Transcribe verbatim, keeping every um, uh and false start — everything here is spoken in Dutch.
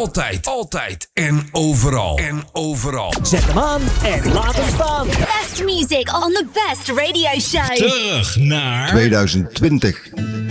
Altijd, altijd en overal. En overal. Zet hem aan en laat hem staan. Best music on the best radio show. Terug naar tweeduizend twintig.